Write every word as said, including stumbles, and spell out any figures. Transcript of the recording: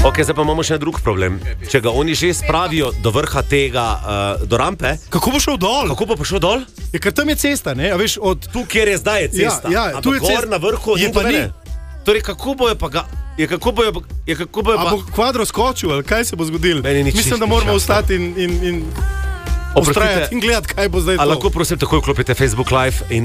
Ok, zdaj pa imamo še drug problem. Če ga oni že spravijo do vrha tega, uh, do rampe, kako bo šel dol? Kako bo prišel dol? Je, ker tam je cesta, ne? A veš, od... Tu, kjer je zdaj je cesta. Ja, ja, tu je cesta. Gor na vrhu je pa ni. Torej, kako bojo pa ga... Je kako bojo, je kako bojo pa... A bo kvadro skočil, ali kaj se bo zgodilo? Mislim, da moramo ostati in... in, in... Ostrajati in gledati, kaj bo zdaj. A lahko prosim takoj vklopite Facebook Live in